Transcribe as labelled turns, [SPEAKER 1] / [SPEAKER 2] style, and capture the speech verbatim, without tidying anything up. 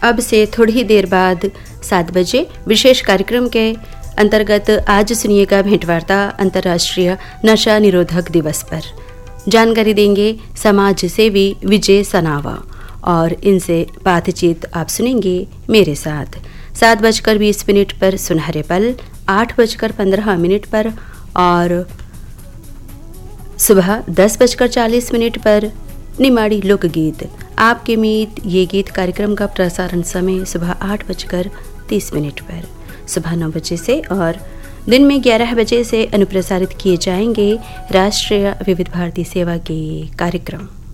[SPEAKER 1] अब से थोड़ी ही देर बाद सात बजे विशेष कार्यक्रम के अंतर्गत आज सुनिएगा भेंटवार्ता अंतर्राष्ट्रीय नशा निरोधक दिवस पर। जानकारी देंगे समाज सेवी विजय सनावा और इनसे बातचीत आप सुनेंगे मेरे साथ। सात बजकर बीस मिनट पर सुनहरे पल, आठ बजकर पंद्रह मिनट पर और सुबह दस बजकर चालीस मिनट पर निमाड़ी लोकगीत आपके मीत ये गीत कार्यक्रम का प्रसारण समय सुबह आठ बजकर तीस मिनट पर सुबह नौ बजे से और दिन में ग्यारह बजे से अनुप्रसारित किए जाएंगे राष्ट्रीय विविध भारती सेवा के कार्यक्रम।